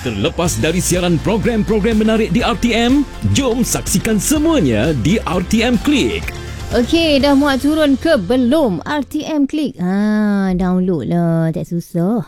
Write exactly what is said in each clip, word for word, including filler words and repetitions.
Terlepas dari siaran program-program menarik di R T M, jom saksikan semuanya di R T M Click. Okey, dah muat turun ke belum R T M Click? Ha, download lah, tak susah.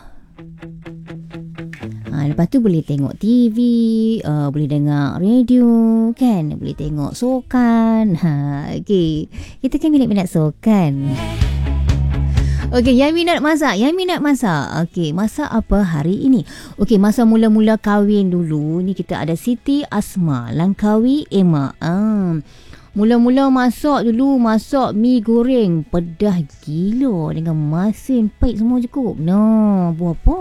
Ha, lepas tu boleh tengok T V, uh, boleh dengar radio, kan? Boleh tengok sokan. Ha, okey. Kita kan minat-minat sokan. Okey, yang minat masak, yang minat masak. Okey, masak apa hari ini? Okey, masa mula-mula kahwin dulu, ni kita ada Siti Asma, Langkawi Emma. Ah. Mula-mula masak dulu, masak mi goreng pedas gila dengan masin pahit semua cukup. Nah, buat apa?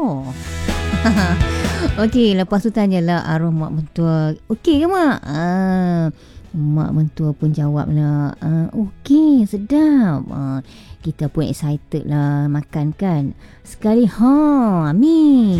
Okey, lepas tu tanyalah arwah mak mentua. Okey ke mak? Ah. Mak mentua pun jawablah, ah, okey, sedap. Ah, kita pun excited lah makan kan. Sekali, ha, mi.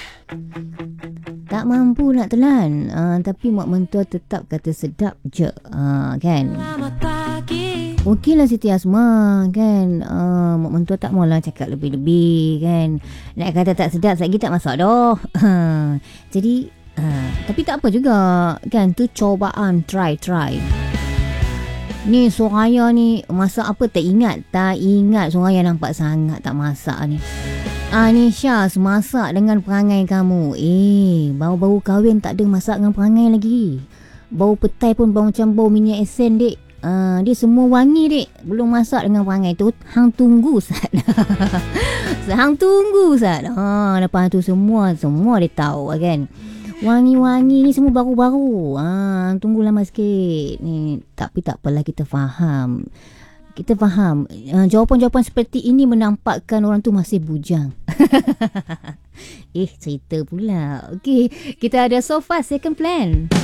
Tak mampu nak telan. Ah, tapi mak mentua tetap kata sedap je. Ah, kan. Okey lah Siti Asma, kan. Ah, mak mentua tak maulah cakap lebih-lebih, kan. Nak kata tak sedap, lagi tak masak dah. Jadi, Ha, tapi tak apa juga, kan, tu cobaan, try try. Ni Soraya ni masak apa tak ingat, tak ingat. Soraya nampak sangat tak masak ni. Ah ni Syaz, masak dengan perangai kamu. Eh, baru-baru kahwin tak ada masak dengan perangai lagi. Bau petai pun bau macam bau minyak esen, dek. Ah, dia semua wangi, dek. Belum masak dengan perangai tu. Hang tunggu sat. Hang tunggu sat. Ha, lepas tu semua semua dia tahu, kan. Wangi-wangi ni semua baru-baru. Ah, tunggu lama sikit ni. Tapi tak apalah, kita faham. Kita faham. Uh, jawapan-jawapan seperti ini menampakkan orang tu masih bujang. eh, cerita pula. Okey, kita ada sofa second plan.